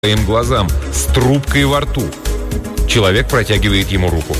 своим глазам с трубкой во рту. Человек протягивает ему руку.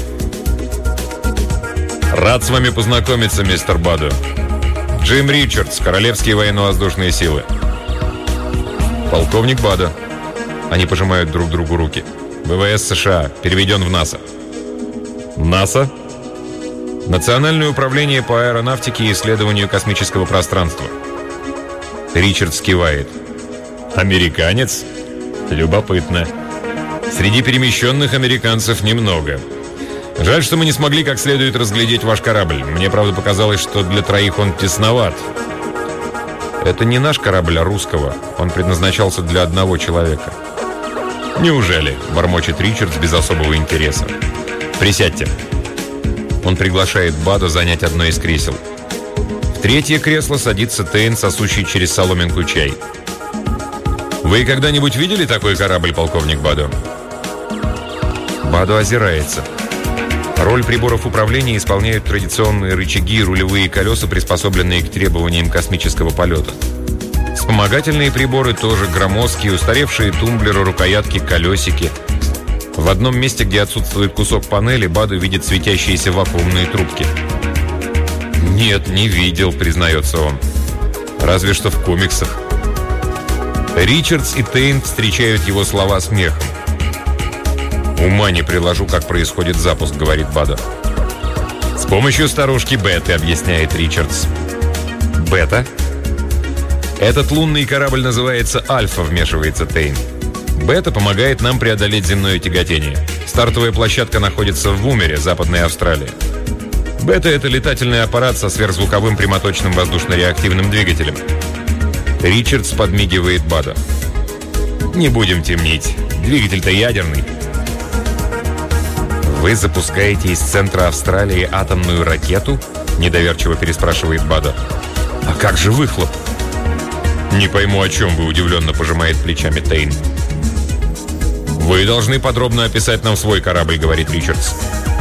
«Рад с вами познакомиться, мистер Бадо. Джим Ричардс, Королевские военно-воздушные силы». «Полковник Бадо». Они пожимают друг другу руки. «ВВС США, переведен в НАСА». «НАСА?» «Национальное управление по аэронавтике и исследованию космического пространства». Ричардс кивает. «Американец? Любопытно. Среди перемещенных американцев немного. Жаль, что мы не смогли как следует разглядеть ваш корабль. Мне, правда, показалось, что для троих он тесноват». «Это не наш корабль, а русского. Он предназначался для одного человека». «Неужели?» – бормочет Ричардс без особого интереса. «Присядьте». Он приглашает Бадо занять одно из кресел. В третье кресло садится Тейн, сосущий через соломинку чай. «Вы когда-нибудь видели такой корабль, полковник Бадо?» Бадо озирается. Роль приборов управления исполняют традиционные рычаги и рулевые колеса, приспособленные к требованиям космического полета. Вспомогательные приборы тоже громоздкие, устаревшие тумблеры, рукоятки, колесики. В одном месте, где отсутствует кусок панели, Бадо видит светящиеся вакуумные трубки. «Нет, не видел», — признается он. «Разве что в комиксах». Ричардс и Тейн встречают его слова смехом. «Ума не приложу, как происходит запуск», — говорит Бадо. «С помощью старушки Беты», — объясняет Ричардс. «Бета?» «Этот лунный корабль называется Альфа», — вмешивается Тейн. «Бета помогает нам преодолеть земное тяготение. Стартовая площадка находится в Вумере, Западная Австралия. Бета — это летательный аппарат со сверхзвуковым прямоточным воздушно-реактивным двигателем». Ричардс подмигивает Бадо. «Не будем темнить. Двигатель-то ядерный». «Вы запускаете из центра Австралии атомную ракету?» – недоверчиво переспрашивает Бадо. «А как же выхлоп?» «Не пойму, о чем вы», – удивленно пожимает плечами Тейн. «Вы должны подробно описать нам свой корабль», – говорит Ричардс.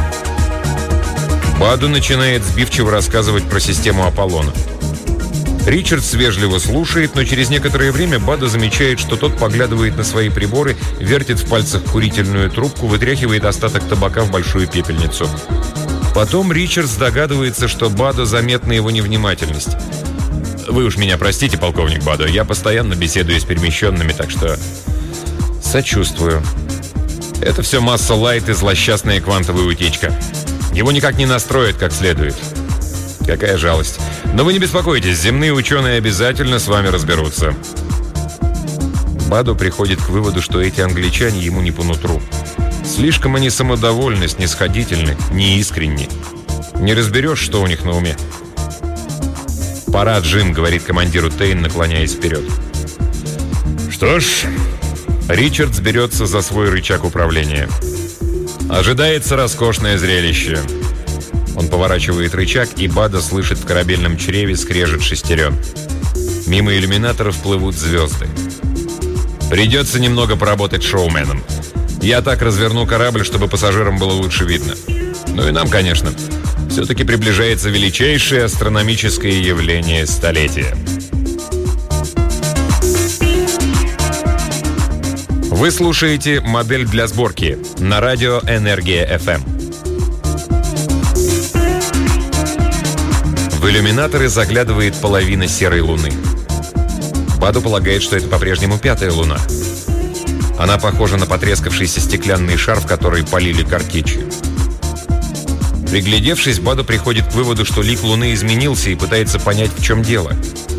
Бадо начинает сбивчиво рассказывать про систему Аполлона. Ричардс вежливо слушает, но через некоторое время Бадо замечает, что тот поглядывает на свои приборы, вертит в пальцах курительную трубку, вытряхивает остаток табака в большую пепельницу. Потом Ричардс догадывается, что Бадо заметна его невнимательность. «Вы уж меня простите, полковник Бадо, я постоянно беседую с перемещенными, так что...» «Сочувствую. Это все масса лайт и злосчастная квантовая утечка. Его никак не настроят как следует. Какая жалость. Но вы не беспокойтесь, земные ученые обязательно с вами разберутся». Бадо приходит к выводу, что эти англичане ему не по нутру. Слишком они самодовольны, снисходительны, неискренни. Не разберешь, что у них на уме. «Пора, Джим», — говорит командиру Тейн, наклоняясь вперед. «Что ж...» Ричардс берется за свой рычаг управления. «Ожидается роскошное зрелище». Он поворачивает рычаг, и Бадо слышит в корабельном чреве скрежет шестерен. Мимо иллюминаторов плывут звезды. «Придется немного поработать шоуменом. Я так разверну корабль, чтобы пассажирам было лучше видно. Ну и нам, конечно. Все-таки приближается величайшее астрономическое явление столетия». Вы слушаете «Модель для сборки» на радио «Энергия FM». В иллюминаторы заглядывает половина серой луны. Бадо полагает, что это по-прежнему пятая луна. Она похожа на потрескавшийся стеклянный шар, в который полили картечью. Приглядевшись, Бадо приходит к выводу, что лик луны изменился, и пытается понять, в чем дело.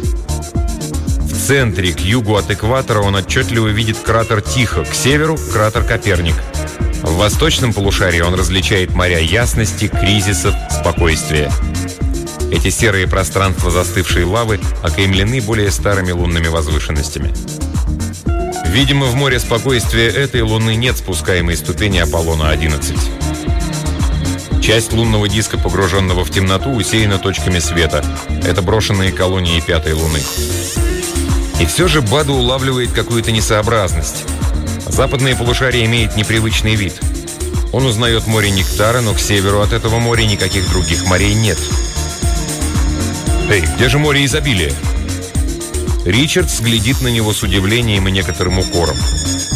В центре, к югу от экватора, он отчетливо видит кратер Тихо, к северу – кратер Коперник. В восточном полушарии он различает моря ясности, кризисов, спокойствия. Эти серые пространства застывшей лавы окаймлены более старыми лунными возвышенностями. Видимо, в море спокойствия этой луны нет спускаемой ступени Аполлона-11. Часть лунного диска, погруженного в темноту, усеяна точками света. Это брошенные колонии пятой луны. И все же Бадо улавливает какую-то несообразность. Западное полушарие имеет непривычный вид. Он узнает море Нектара, но к северу от этого моря никаких других морей нет. «Эй, где же море изобилия?» Ричардс глядит на него с удивлением и некоторым укором.